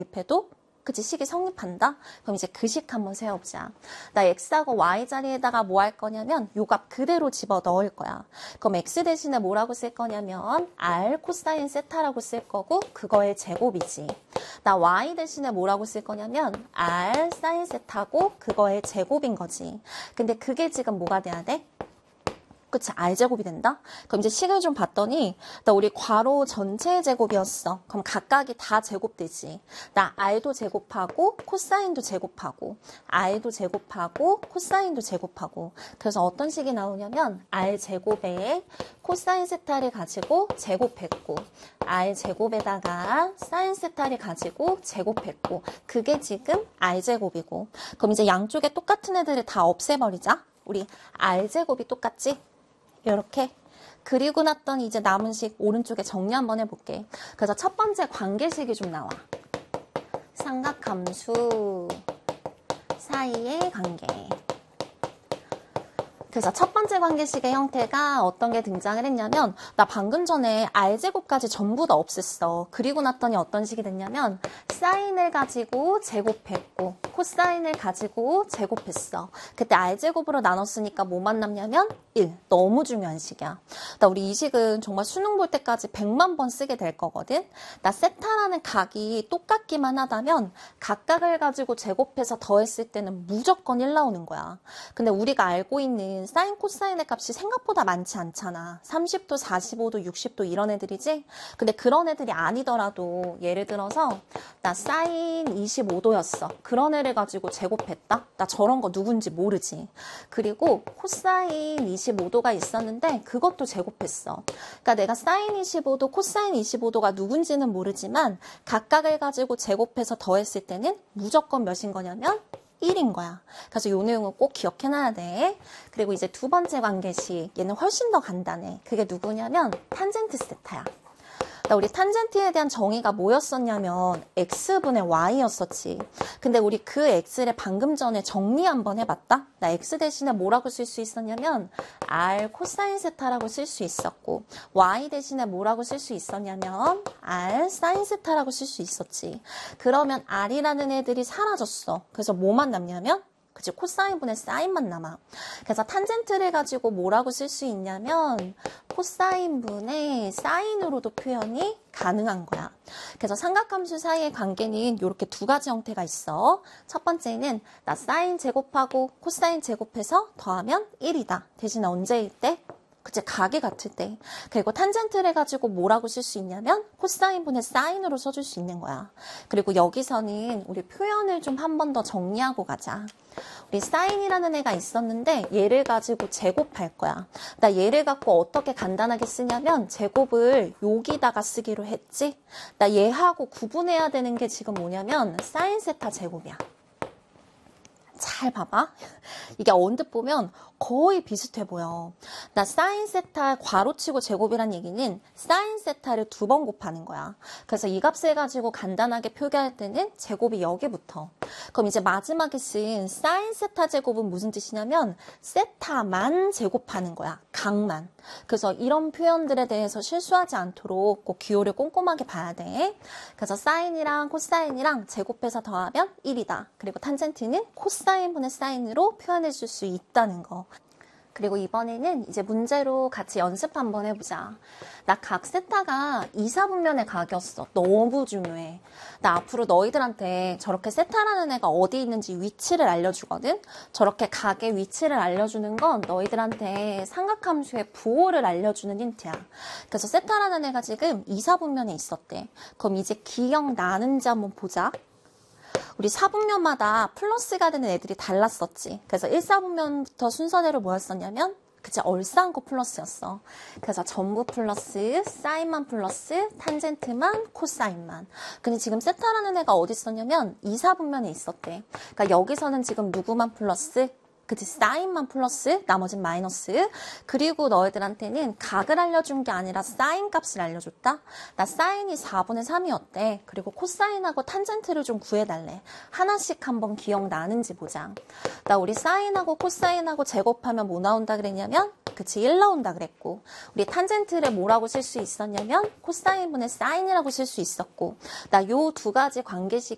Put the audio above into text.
대입해도 그치, 식이 성립한다? 그럼 이제 그 식 한번 세워보자. 나 x하고 y 자리에다가 뭐 할 거냐면 요 값 그대로 집어 넣을 거야. 그럼 x 대신에 뭐라고 쓸 거냐면 r 코사인 세타라고 쓸 거고 그거의 제곱이지. 나 y 대신에 뭐라고 쓸 거냐면 r 사인 세타고 그거의 제곱인 거지. 근데 그게 지금 뭐가 돼야 돼? 그치, r제곱이 된다? 그럼 이제 식을 좀 봤더니, 나 우리 괄호 전체의 제곱이었어. 그럼 각각이 다 제곱되지. 나 r도 제곱하고, 코사인도 제곱하고, r도 제곱하고, 코사인도 제곱하고. 그래서 어떤 식이 나오냐면, r제곱에 코사인 세타를 가지고 제곱했고, r제곱에다가 사인 세타를 가지고 제곱했고, 그게 지금 r제곱이고. 그럼 이제 양쪽에 똑같은 애들을 다 없애버리자. 우리 r제곱이 똑같지? 이렇게 그리고 났더니 이제 남은 식 오른쪽에 정리 한번 해볼게. 그래서 첫 번째 관계식이 좀 나와. 삼각함수 사이의 관계. 그래서 첫 번째 관계식의 형태가 어떤 게 등장을 했냐면 나 방금 전에 r제곱까지 전부 다 없앴어. 그리고 났더니 어떤 식이 됐냐면 사인을 가지고 제곱했고 코사인을 가지고 제곱했어. 그때 r제곱으로 나눴으니까 뭐만 남냐면 1. 너무 중요한 식이야. 나 우리 이 식은 정말 수능 볼 때까지 100만 번 쓰게 될 거거든. 나 세타라는 각이 똑같기만 하다면 각각을 가지고 제곱해서 더했을 때는 무조건 1 나오는 거야. 근데 우리가 알고 있는 사인 코사인의 값이 생각보다 많지 않잖아. 30도, 45도, 60도 이런 애들이지? 근데 그런 애들이 아니더라도 예를 들어서 나 사인 25도였어. 그런 애를 가지고 제곱했다? 나 저런 거 누군지 모르지. 그리고 코사인 25도가 있었는데 그것도 제곱했어. 그러니까 내가 사인 25도, 코사인 25도가 누군지는 모르지만 각각을 가지고 제곱해서 더했을 때는 무조건 몇인 거냐면 1인 거야. 그래서 이 내용은 꼭 기억해놔야 돼. 그리고 이제 두 번째 관계식, 얘는 훨씬 더 간단해. 그게 누구냐면 탄젠트 세타야. 우리 탄젠트에 대한 정의가 뭐였었냐면 x분의 y였었지. 근데 우리 그 x를 방금 전에 정리 한번 해봤다. 나 x 대신에 뭐라고 쓸 수 있었냐면 r 코사인 세타라고 쓸 수 있었고 y 대신에 뭐라고 쓸 수 있었냐면 r 사인 세타라고 쓸 수 있었지. 그러면 r이라는 애들이 사라졌어. 그래서 뭐만 남냐면 그치, 코사인분의 사인만 남아. 그래서 탄젠트를 가지고 뭐라고 쓸 수 있냐면 코사인분의 사인으로도 표현이 가능한 거야. 그래서 삼각함수 사이의 관계는 이렇게 두 가지 형태가 있어. 첫 번째는 나 사인 제곱하고 코사인 제곱해서 더하면 1이다. 대신에 언제일 때? 그치, 각이 같을 때. 그리고 탄젠트를 가지고 뭐라고 쓸 수 있냐면 코사인분의 사인으로 써줄 수 있는 거야. 그리고 여기서는 우리 표현을 좀 한 번 더 정리하고 가자. 우리 사인이라는 애가 있었는데 얘를 가지고 제곱할 거야. 나 얘를 갖고 어떻게 간단하게 쓰냐면 제곱을 여기다가 쓰기로 했지. 나 얘하고 구분해야 되는 게 지금 뭐냐면 사인 세타 제곱이야. 잘 봐봐. 이게 언뜻 보면 거의 비슷해 보여. 나 사인 세타 괄호치고 제곱이란 얘기는 사인 세타를 2번 곱하는 거야. 그래서 이 값을 가지고 간단하게 표기할 때는 제곱이 여기부터. 그럼 이제 마지막에 쓴 사인 세타 제곱은 무슨 뜻이냐면 세타만 제곱하는 거야. 각만. 그래서 이런 표현들에 대해서 실수하지 않도록 꼭 기호를 꼼꼼하게 봐야 돼. 그래서 사인이랑 코사인이랑 제곱해서 더하면 1이다. 그리고 탄젠트는 코사인분의 사인으로 표현해 줄 수 있다는 거. 그리고 이번에는 이제 문제로 같이 연습 한번 해보자. 나 각 세타가 2, 4분면의 각이었어. 너무 중요해. 나 앞으로 너희들한테 저렇게 세타라는 애가 어디 있는지 위치를 알려주거든. 저렇게 각의 위치를 알려주는 건 너희들한테 삼각함수의 부호를 알려주는 힌트야. 그래서 세타라는 애가 지금 2, 4분면에 있었대. 그럼 이제 기억나는지 한번 보자. 우리 4분면마다 플러스가 되는 애들이 달랐었지. 그래서 1, 4분면부터 순서대로 뭐였었냐면 그치, 얼싸한 거 플러스였어. 그래서 전부 플러스, 사인만 플러스, 탄젠트만, 코사인만. 근데 지금 세타라는 애가 어디 있었냐면 2, 4분면에 있었대. 그러니까 여기서는 지금 누구만 플러스? 그치, 사인만 플러스, 나머진 마이너스. 그리고 너희들한테는 각을 알려준 게 아니라 사인 값을 알려줬다. 나 사인이 4분의 3이었대. 그리고 코사인하고 탄젠트를 좀 구해달래. 하나씩 한번 기억나는지 보자. 나 우리 사인하고 코사인하고 제곱하면 뭐 나온다 그랬냐면 그치, 1 나온다 그랬고 우리 탄젠트를 뭐라고 쓸 수 있었냐면 코사인분의 사인이라고 쓸 수 있었고 나 요 두 가지 관계식이